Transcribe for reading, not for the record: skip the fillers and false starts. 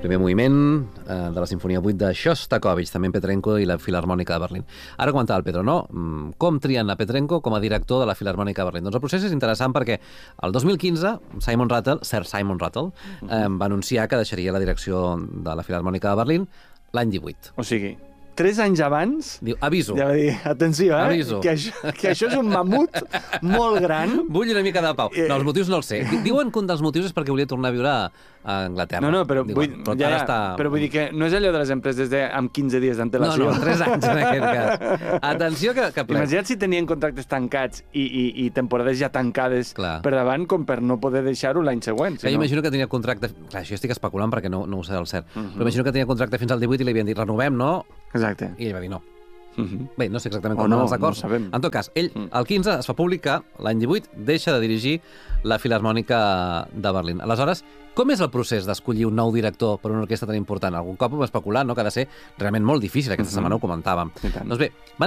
Primer moviment de la Sinfonia 8 de Shostakovich, també en Petrenko i la Filharmònica de Berlín. Ara comentava el Pedro, no? Com trien a Petrenko com a director de la Filharmònica de Berlín? Doncs el procés és interessant perquè el 2015 Sir Simon Rattle va anunciar que deixaria la direcció de la Filharmònica de Berlín l'any 18. O sigui, 3 anys abans... Diu, aviso. Ja va dir, atenció, Aviso. que això és un mamut molt gran. Vull una mica de pau. No, els motius no els sé. Diuen que un dels motius és perquè volia tornar a viure a Anglaterra. No, però, però vull dir que no és allò de les empreses amb 15 dies d'antelació. No, 3 anys en aquest cas. Atenció que Imagina't si tenien contractes tancats i temporades ja tancades per davant com per no poder deixar-ho l'any següent. Jo imagino que tenia contracte... Clar, això estic especulant perquè no ho sé del cert. Però imagino que tenia contracte fins al 18 i li havien dit renovem, no? Exacte. I ell va dir no. Bé, no sé exactament com van els acords. No en tot cas, ell, el 15, es fa públic que l'any 18 deixa de dirigir la Filharmònica de Berlín. Aleshores, com és el procés d'escollir un nou director per una orquestra tan important? Algun cop hem especulat, no? Que ha de ser realment molt difícil. Aquesta setmana ho comentàvem. Doncs bé,